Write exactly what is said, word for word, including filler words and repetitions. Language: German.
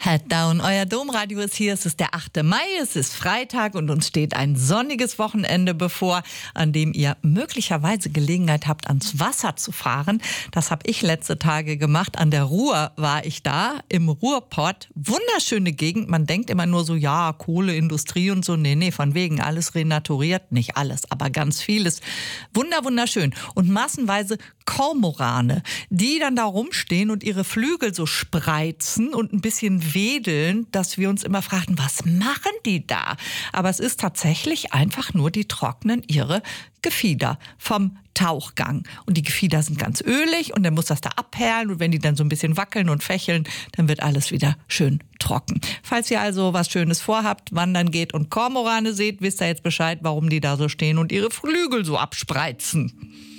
Head Down, euer Domradio ist hier. Es ist der achte Mai, es ist Freitag und uns steht ein sonniges Wochenende bevor, an dem ihr möglicherweise Gelegenheit habt, ans Wasser zu fahren. Das habe ich letzte Tage gemacht. An der Ruhr war ich da, im Ruhrpott. Wunderschöne Gegend. Man denkt immer nur so, ja, Kohleindustrie und so. Nee, nee, von wegen alles renaturiert. Nicht alles, aber ganz vieles. Wunder, wunderschön. Und massenweise Kormorane, die dann da rumstehen und ihre Flügel so spreizen und ein bisschen wedeln, dass wir uns immer fragen, was machen die da? Aber es ist tatsächlich einfach nur, die trocknen ihre Gefieder vom Tauchgang. Und die Gefieder sind ganz ölig und dann muss das da abperlen und wenn die dann so ein bisschen wackeln und fächeln, dann wird alles wieder schön trocken. Falls ihr also was Schönes vorhabt, wandern geht und Kormorane seht, wisst ihr jetzt Bescheid, warum die da so stehen und ihre Flügel so abspreizen.